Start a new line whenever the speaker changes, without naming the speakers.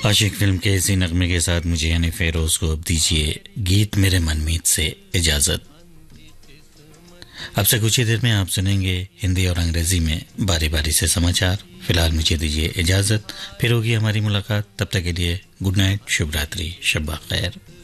आशिक film के इसी नगमे के साथ मुझे यानी फेरोज को अब दीजिए गीत मेरे मनमीत से इजाजत। अब से कुछ ही देर में आप सुनेंगे हिंदी और अंग्रेजी में बारी बारी से समाचार। फिलहाल मुझे दीजिए इजाजत, फिर होगी हमारी मुलाकात। तब तक के लिए गुड नाइट, शुभ रात्रि, शब्बा खैर।